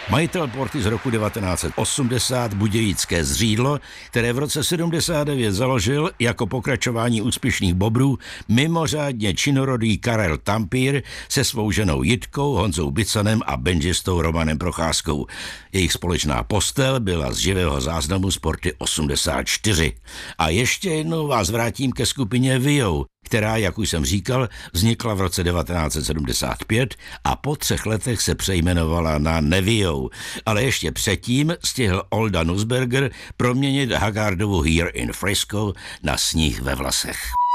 Majitel Porty z roku 1980 Budějické Zřídlo, které v roce 79 založil jako pokračování úspěšných Bobrů mimořádně činorodý Karel Tampír se svou ženou Jitkou, Honzou Bicanem a benžistou Romanem Procházkou. Jejich společná postel byla z živého záznamu z Porty 84. A ještě jednou vás vrátím ke skupině Vio, která, jak už jsem říkal, vznikla v roce 1975 a po 3 letech se přejmenovala na Nevio. Ale ještě předtím stihl Olda Nussberger proměnit Haggardovu Here in Frisco na Sníh ve vlasech.